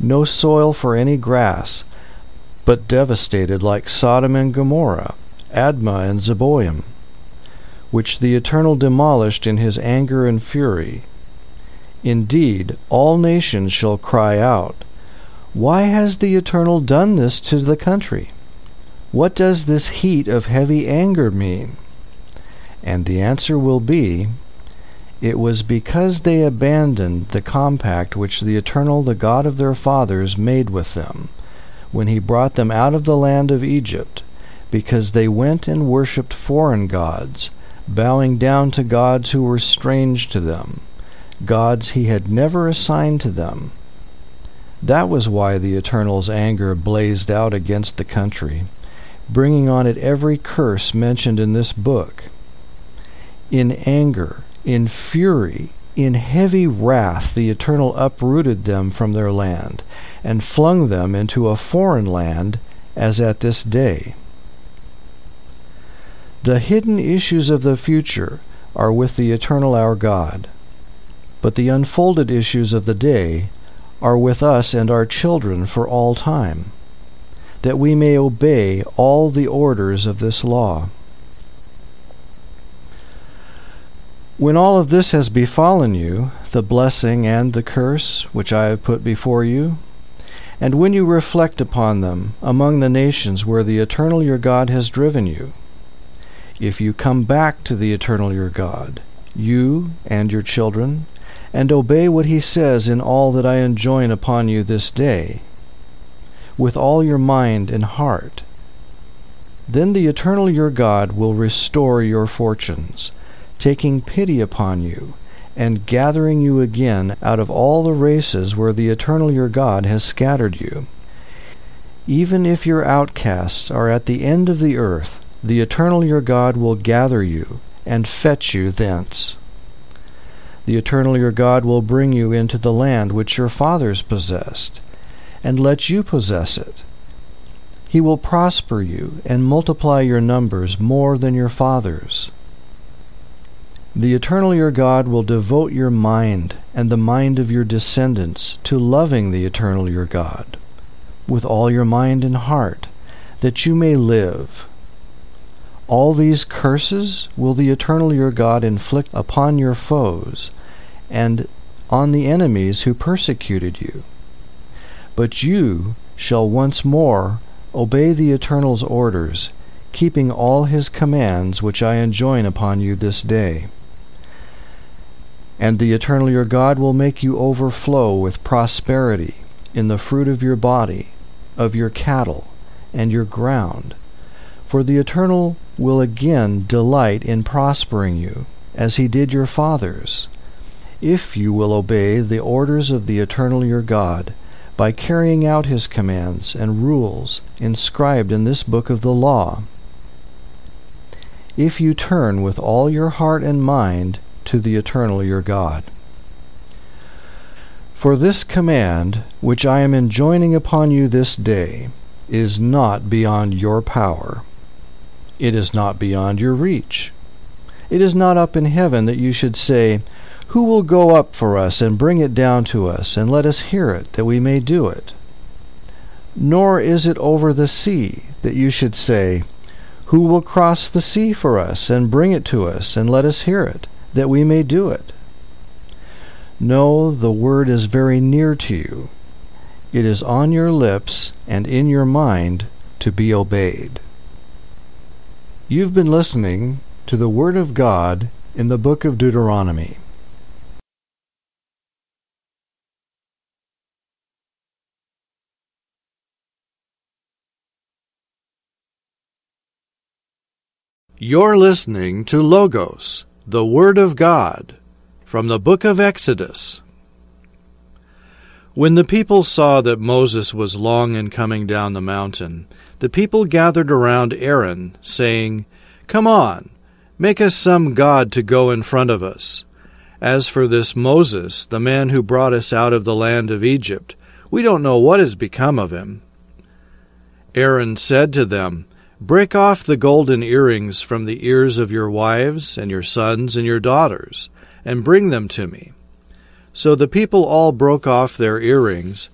no soil for any grass, but devastated like Sodom and Gomorrah, Admah and Zeboim, which the Eternal demolished in his anger and fury. Indeed, all nations shall cry out, "Why has the Eternal done this to the country? What does this heat of heavy anger mean?" And the answer will be, it was because they abandoned the compact which the Eternal, the God of their fathers, made with them, when he brought them out of the land of Egypt, because they went and worshipped foreign gods, bowing down to gods who were strange to them, gods he had never assigned to them. That was why the Eternal's anger blazed out against the country, bringing on it every curse mentioned in this book. In anger, in fury, in heavy wrath, the Eternal uprooted them from their land, and flung them into a foreign land, as at this day. The hidden issues of the future are with the Eternal our God, but the unfolded issues of the day are with us and our children for all time, that we may obey all the orders of this law. When all of this has befallen you, the blessing and the curse which I have put before you, and when you reflect upon them among the nations where the Eternal your God has driven you, if you come back to the Eternal your God, you and your children, and obey what he says in all that I enjoin upon you this day, with all your mind and heart, then the Eternal your God will restore your fortunes, taking pity upon you, and gathering you again out of all the races where the Eternal your God has scattered you. Even if your outcasts are at the end of the earth, the Eternal your God will gather you, and fetch you thence. The Eternal your God will bring you into the land which your fathers possessed, and let you possess it. He will prosper you, and multiply your numbers more than your fathers. The Eternal your God will devote your mind and the mind of your descendants to loving the Eternal your God, with all your mind and heart, that you may live. All these curses will the Eternal your God inflict upon your foes, and on the enemies who persecuted you. But you shall once more obey the Eternal's orders, keeping all his commands which I enjoin upon you this day. And the Eternal your God will make you overflow with prosperity in the fruit of your body, of your cattle, and your ground. For the Eternal will again delight in prospering you, as he did your fathers, if you will obey the orders of the Eternal your God, by carrying out his commands and rules inscribed in this book of the law. If you turn with all your heart and mind to the Eternal your God. For this command, which I am enjoining upon you this day, is not beyond your power. It is not beyond your reach. It is not up in heaven that you should say, "Who will go up for us and bring it down to us, and let us hear it, that we may do it?" Nor is it over the sea that you should say, "Who will cross the sea for us, and bring it to us, and let us hear it, that we may do it?" No, the word is very near to you. It is on your lips and in your mind to be obeyed. You've been listening to the Word of God in the book of Deuteronomy. You're listening to Logos, the Word of God, from the book of Exodus. When the people saw that Moses was long in coming down the mountain, the people gathered around Aaron, saying, "Come on, make us some god to go in front of us. As for this Moses, the man who brought us out of the land of Egypt, we don't know what has become of him." Aaron said to them, "Break off the golden earrings from the ears of your wives and your sons and your daughters, and bring them to me." So the people all broke off their earrings